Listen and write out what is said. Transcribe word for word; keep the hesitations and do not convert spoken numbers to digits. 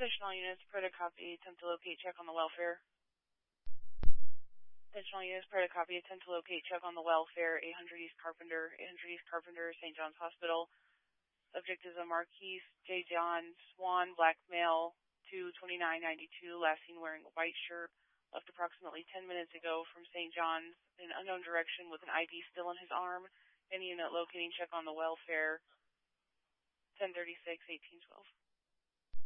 Attention all units, pro to copy, attempt to locate, check on the welfare. Attention all units, pro to copy, attempt to locate, check on the welfare, eight hundred East Carpenter, eight hundred East Carpenter, Saint John's Hospital. Subject is a Marquise J. John Swan, black male, two twenty-nine ninety-two, last seen wearing a white shirt, left approximately ten minutes ago from Saint John's in an unknown direction with an I D still in his arm. Any unit locating, check on the welfare, ten thirty-six, eighteen twelve.